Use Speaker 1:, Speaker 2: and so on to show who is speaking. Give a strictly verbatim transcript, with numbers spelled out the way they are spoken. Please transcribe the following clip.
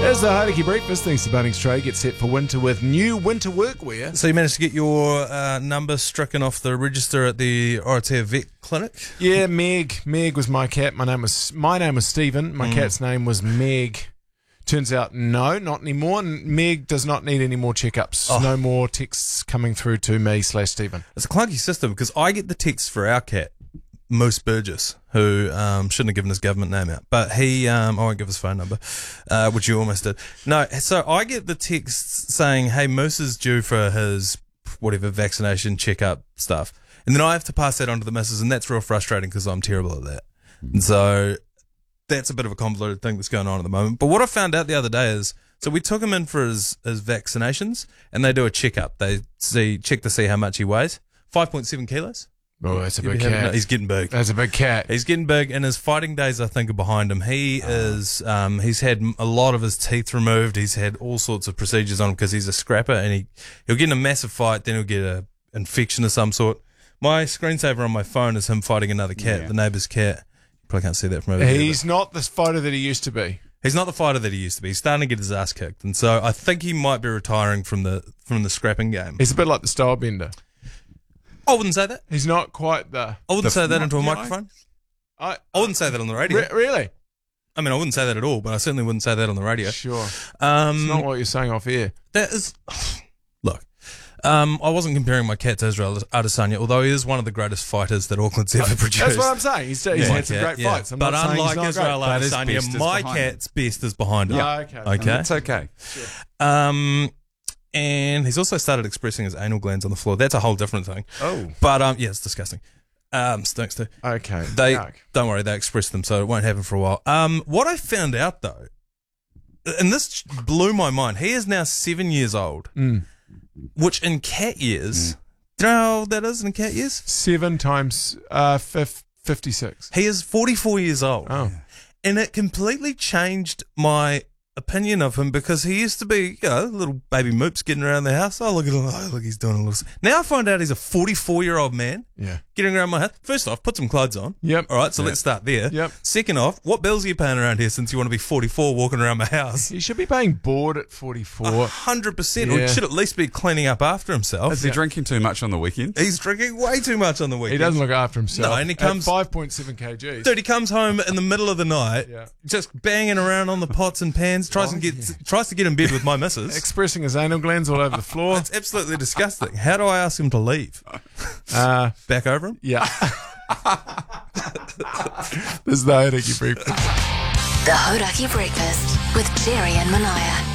Speaker 1: As the Hauraki Breakfast, thanks to Bunnings Trade, gets set for winter with new winter workwear.
Speaker 2: So you managed to get your uh, number stricken off the register at the Oratea Vet Clinic?
Speaker 1: Yeah, Meg. Meg was my cat. My name was my name was Stephen. My mm. cat's name was Meg. Turns out, no, not anymore. And Meg does not need any more checkups. Oh. No more texts coming through to me slash Stephen.
Speaker 2: It's a clunky system because I get the texts for our cat, Moose Burgess, who um, shouldn't have given his government name out, but he, um, I won't give his phone number, uh, which you almost did. No, so I get the texts saying, hey, Moose is due for his whatever vaccination checkup stuff, and then I have to pass that on to the missus, and that's real frustrating because I'm terrible at that. And so that's a bit of a convoluted thing that's going on at the moment. But what I found out the other day is, so we took him in for his, his vaccinations, and they do a checkup. They see check to see how much he weighs, five point seven kilos.
Speaker 1: Oh, that's a big cat.
Speaker 2: He's getting big.
Speaker 1: That's a big cat.
Speaker 2: He's getting big, and his fighting days, I think, are behind him. He oh. is, um, he's had a lot of his teeth removed. He's had all sorts of procedures on him because he's a scrapper, and he, he'll get in a massive fight, then he'll get an infection of some sort. My screensaver on my phone is him fighting another cat, yeah. the neighbour's cat. You probably can't see that from over here.
Speaker 1: He's not the fighter that he used to be.
Speaker 2: He's not the fighter that he used to be. He's starting to get his ass kicked, and so I think he might be retiring from the from the scrapping game.
Speaker 1: He's a bit like the Stylebender.
Speaker 2: I wouldn't say that.
Speaker 1: He's not quite the...
Speaker 2: I wouldn't
Speaker 1: the
Speaker 2: say that
Speaker 1: f-
Speaker 2: into a
Speaker 1: you
Speaker 2: microphone.
Speaker 1: Know, I,
Speaker 2: I wouldn't say that on the radio.
Speaker 1: Re- really?
Speaker 2: I mean, I wouldn't say that at all, but I certainly wouldn't say that on the radio.
Speaker 1: Sure.
Speaker 2: Um,
Speaker 1: it's not what you're saying off air.
Speaker 2: That is... Look, um, I wasn't comparing my cat to Israel Adesanya, although he is one of the greatest fighters that Auckland's ever produced.
Speaker 1: That's what I'm saying. He's, he's
Speaker 2: yeah,
Speaker 1: had some great
Speaker 2: yeah.
Speaker 1: fights. I'm
Speaker 2: but
Speaker 1: not
Speaker 2: unlike
Speaker 1: saying he's not
Speaker 2: Israel
Speaker 1: great.
Speaker 2: Adesanya, my cat's him. best is behind him.
Speaker 1: Yeah, okay.
Speaker 2: Okay?
Speaker 3: It's okay.
Speaker 1: Sure.
Speaker 2: Um... And he's also started expressing his anal glands on the floor. That's a whole different thing.
Speaker 1: Oh.
Speaker 2: But, um, yeah, it's disgusting. Um, stinks too.
Speaker 1: Okay.
Speaker 2: They,
Speaker 1: Yuck.
Speaker 2: don't worry, they express them, so it won't happen for a while. Um, what I found out, though, and this blew my mind, he is now seven years old,
Speaker 1: mm.
Speaker 2: which in cat years, mm. do you know how old that is in cat years?
Speaker 1: Seven times uh, fif- fifty-six.
Speaker 2: He is forty-four years old.
Speaker 1: Oh.
Speaker 2: And it completely changed my opinion of him because he used to be, you know, little baby moops getting around the house. Oh, look at him. Oh, look, he's doing a little... Now I find out he's a forty-four-year-old man
Speaker 1: yeah.
Speaker 2: getting around my house. First off, put some clothes on.
Speaker 1: Yep.
Speaker 2: All right, so
Speaker 1: yep.
Speaker 2: let's start there.
Speaker 1: Yep.
Speaker 2: Second off, what bills are you paying around here since you want to be forty-four walking around my house?
Speaker 1: You should be paying board at forty-four.
Speaker 2: one hundred percent.
Speaker 1: Yeah.
Speaker 2: Or he should at least be cleaning up after himself.
Speaker 3: Is he yeah. drinking too much on the weekend?
Speaker 2: He's drinking way too much on the weekend.
Speaker 1: He doesn't look after himself.
Speaker 2: No, and he comes...
Speaker 1: At five point seven kilograms.
Speaker 2: Dude, he comes home in the middle of the night,
Speaker 1: yeah.
Speaker 2: just banging around on the pots and pans, tries,
Speaker 1: oh,
Speaker 2: and get,
Speaker 1: yeah.
Speaker 2: tries to get in bed with my missus.
Speaker 1: Expressing his anal glands all over the floor.
Speaker 2: It's absolutely disgusting. How do I ask him to leave?
Speaker 1: Uh,
Speaker 2: Back over him?
Speaker 1: Yeah. This is the Hauraki Breakfast.
Speaker 4: The Hauraki Breakfast with Jerry and Manaya.